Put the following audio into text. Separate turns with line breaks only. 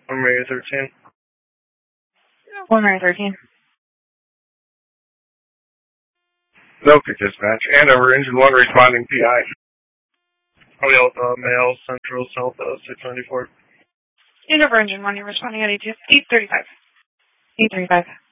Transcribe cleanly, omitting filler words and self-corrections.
1 Radio 13.
1 Radio 13.
Noka dispatch. Andover, engine 1 responding PI. Oh, yeah, male, Central, South 694.
Andover, engine 1, you're responding at 835. 835.